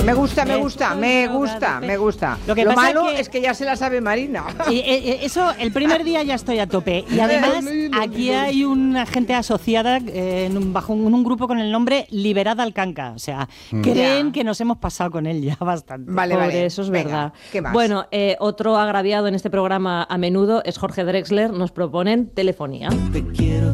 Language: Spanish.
Me gusta. Lo malo es que ya se la sabe Marina. Eso, el primer día ya estoy a tope. Y además, aquí hay una gente asociada bajo un grupo con el nombre Liberada Alcanca. O sea, creen que nos hemos pasado con él ya bastante. Vale. Eso es verdad. ¿Qué más? Bueno, otro agraviado en este programa a menudo es Jorge Drexler. Nos proponen telefonía.